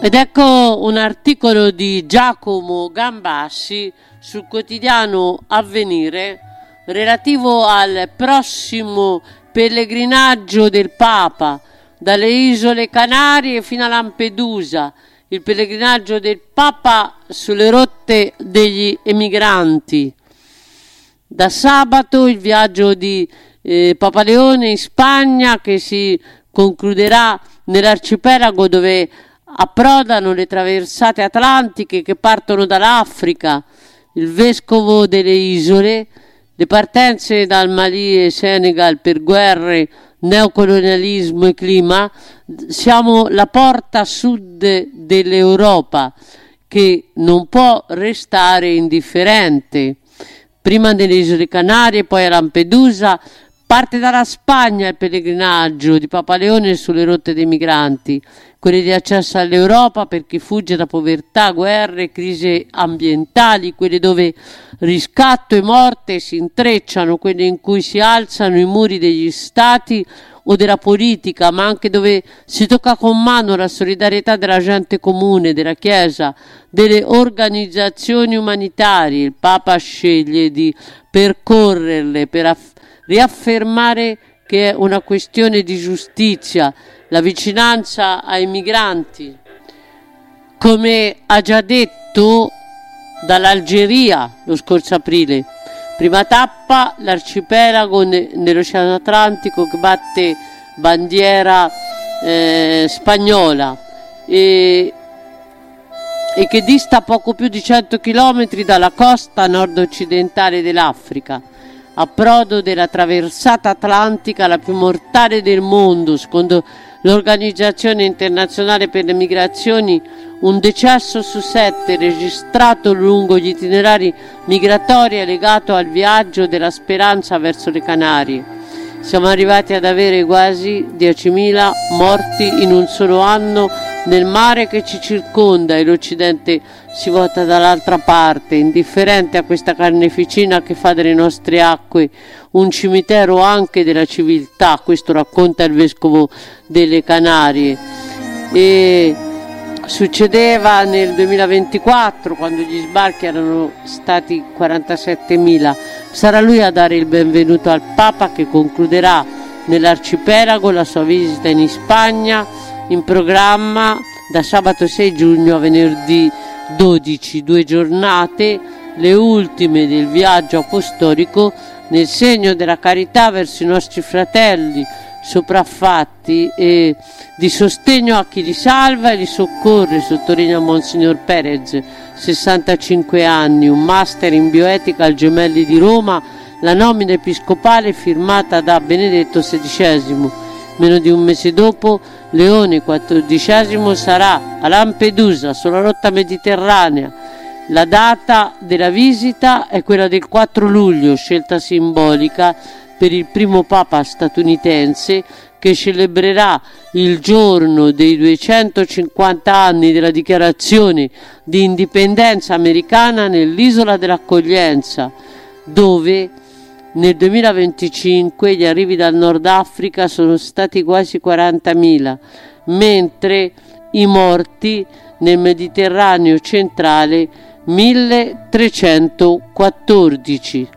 Ed ecco un articolo di Giacomo Gambassi sul quotidiano Avvenire relativo al prossimo pellegrinaggio del Papa dalle isole Canarie fino a Lampedusa, il pellegrinaggio del Papa sulle rotte degli emigranti. Da sabato il viaggio di Papa Leone in Spagna, che si concluderà nell'arcipelago dove approdano le traversate atlantiche che partono dall'Africa, il vescovo delle isole, le partenze dal Mali e Senegal per guerre, neocolonialismo e clima. Siamo la porta sud dell'Europa che non può restare indifferente. Prima nelle isole Canarie, poi a Lampedusa. Parte dalla Spagna il pellegrinaggio di Papa Leone sulle rotte dei migranti, quelle di accesso all'Europa per chi fugge da povertà, guerre, crisi ambientali, quelle dove riscatto e morte si intrecciano, quelle in cui si alzano i muri degli stati o della politica, ma anche dove si tocca con mano la solidarietà della gente comune, della Chiesa, delle organizzazioni umanitarie. Il Papa sceglie di percorrerle per riaffermare che è una questione di giustizia, la vicinanza ai migranti. Come ha già detto dall'Algeria lo scorso aprile, prima tappa l'arcipelago nell'Oceano Atlantico che batte bandiera spagnola e che dista poco più di 100 chilometri dalla costa nord-occidentale dell'Africa. Approdo della traversata atlantica, la più mortale del mondo, secondo l'Organizzazione Internazionale per le Migrazioni, un decesso su 7 registrato lungo gli itinerari migratori è legato al viaggio della speranza verso le Canarie. Siamo arrivati ad avere quasi 10.000 morti in un solo anno nel mare che ci circonda e l'Occidente si vota dall'altra parte, indifferente a questa carneficina che fa delle nostre acque un cimitero anche della civiltà. Questo racconta il vescovo delle Canarie. E succedeva nel 2024, quando gli sbarchi erano stati 47.000. Sarà lui a dare il benvenuto al Papa, che concluderà nell'arcipelago la sua visita in Spagna, in programma da sabato 6 giugno a venerdì 12, 2 giornate, le ultime del viaggio apostolico, nel segno della carità verso i nostri fratelli sopraffatti e di sostegno a chi li salva e li soccorre, sottolinea Monsignor Perez, 65 anni, un master in bioetica al Gemelli di Roma, la nomina episcopale firmata da Benedetto XVI. Meno di un mese dopo Leone XIV sarà a Lampedusa, sulla rotta mediterranea. La data della visita è quella del 4 luglio, scelta simbolica per il primo Papa statunitense che celebrerà il giorno dei 250 anni della dichiarazione di indipendenza americana nell'isola dell'accoglienza, dove nel 2025 gli arrivi dal Nord Africa sono stati quasi 40.000, mentre i morti nel Mediterraneo centrale 1314.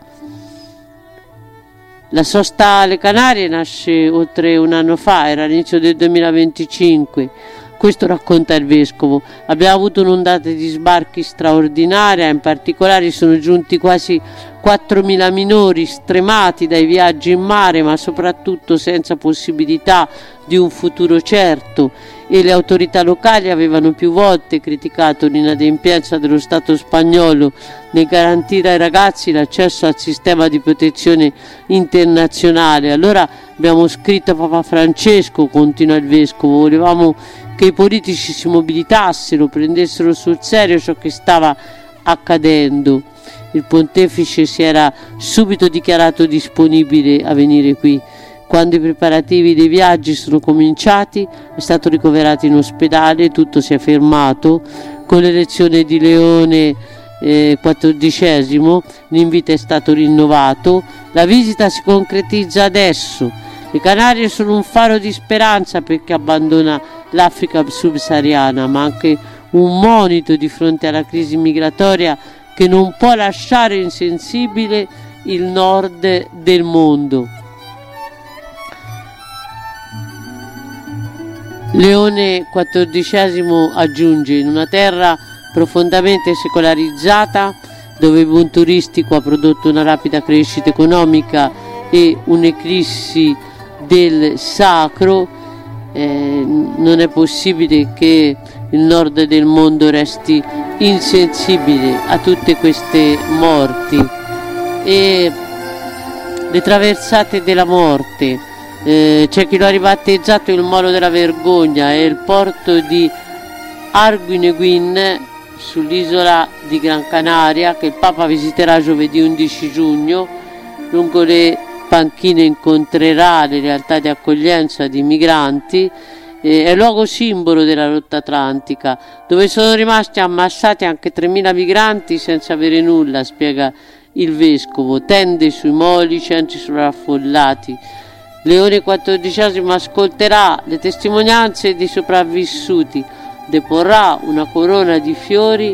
La sosta alle Canarie nasce oltre un anno fa, era all'inizio del 2025. Questo racconta il vescovo. Abbiamo avuto un'ondata di sbarchi straordinaria, in particolare sono giunti quasi 4.000 minori stremati dai viaggi in mare, ma soprattutto senza possibilità di un futuro certo, e le autorità locali avevano più volte criticato l'inadempienza dello Stato spagnolo nel garantire ai ragazzi l'accesso al sistema di protezione internazionale. Allora abbiamo scritto a Papa Francesco, continua il vescovo, volevamo che i politici si mobilitassero, prendessero sul serio ciò che stava accadendo. Il pontefice si era subito dichiarato disponibile a venire qui. Quando i preparativi dei viaggi sono cominciati, è stato ricoverato in ospedale, tutto si è fermato. Con l'elezione di Leone XIV l'invito è stato rinnovato. La visita si concretizza adesso. Le Canarie sono un faro di speranza per chi abbandona l'Africa subsahariana, ma anche un monito di fronte alla crisi migratoria che non può lasciare insensibile il nord del mondo. Leone XIV aggiunge: in una terra profondamente secolarizzata, dove il boom turistico ha prodotto una rapida crescita economica e un'eclissi del sacro, non è possibile che il nord del mondo resti insensibile a tutte queste morti. E le traversate della morte, c'è chi lo ha ribattezzato il molo della vergogna, è il porto di Arguineguín sull'isola di Gran Canaria, che il Papa visiterà giovedì 11 giugno. Lungo le panchine incontrerà le realtà di accoglienza di migranti, è luogo simbolo della rotta atlantica, dove sono rimasti ammassati anche 3.000 migranti senza avere nulla, spiega il vescovo. Tende sui moli, centri sovraffollati. Leone XIV ascolterà le testimonianze dei sopravvissuti, deporrà una corona di fiori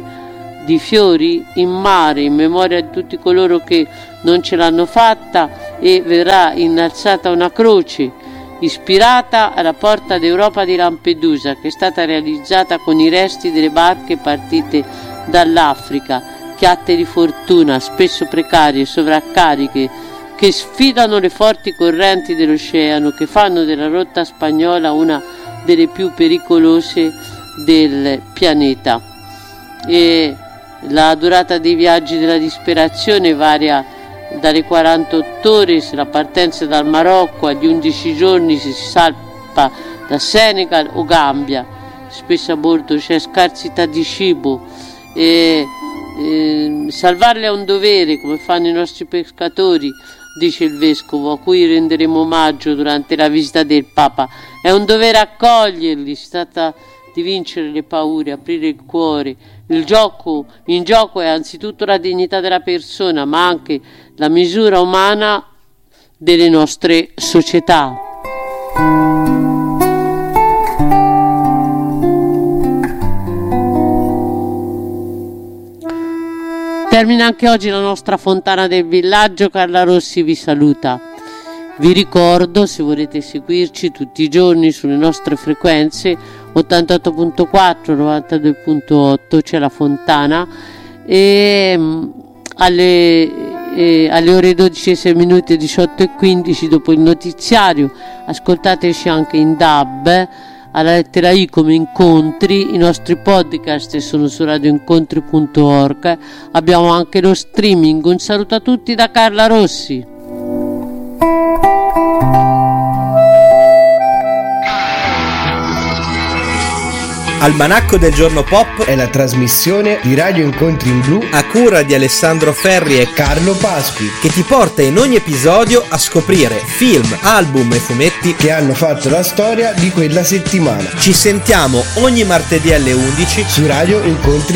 in mare in memoria di tutti coloro che non ce l'hanno fatta, e verrà innalzata una croce ispirata alla Porta d'Europa di Lampedusa, che è stata realizzata con i resti delle barche partite dall'Africa, chiatte di fortuna, spesso precarie, sovraccariche, che sfidano le forti correnti dell'oceano, che fanno della rotta spagnola una delle più pericolose del pianeta. E la durata dei viaggi della disperazione varia dalle 48 ore se la partenza è dal Marocco, agli 11 giorni se si salpa da Senegal o Gambia. Spesso a bordo c'è scarsità di cibo e salvarle è un dovere, come fanno i nostri pescatori, dice il vescovo, a cui renderemo omaggio durante la visita del Papa. È un dovere accoglierli, si tratta di vincere le paure, aprire il cuore. In gioco è anzitutto la dignità della persona, ma anche la misura umana delle nostre società. Termina anche oggi la nostra fontana del villaggio. Carla Rossi vi saluta. Vi ricordo, se volete seguirci tutti i giorni sulle nostre frequenze 88.4, 92.8, c'è la fontana, e alle ore 12:06 e 18:15 dopo il notiziario ascoltateci anche in DAB alla lettera I come incontri. I nostri podcast sono su radioincontri.org, abbiamo anche lo streaming. Un saluto a tutti da Carla Rossi. Almanacco del giorno pop è la trasmissione di Radio Incontri in Blu a cura di Alessandro Ferri e Carlo Pasqui, che ti porta in ogni episodio a scoprire film, album e fumetti che hanno fatto la storia di quella settimana. Ci sentiamo ogni martedì alle 11 su Radio Incontri